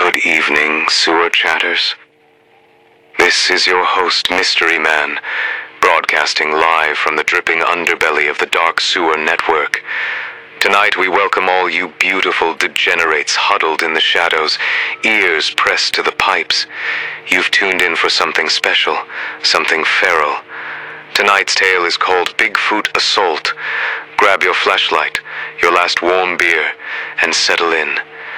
Good evening, sewer chatters. This is your host, Mystery Man, broadcasting live from the dripping underbelly of the Dark Sewer Network. Tonight we welcome all you beautiful degenerates huddled in the shadows, ears pressed to the pipes. You've tuned in for something special, something feral. Tonight's tale is called Bigfoot Assault. Grab your flashlight, your last warm beer, and settle in.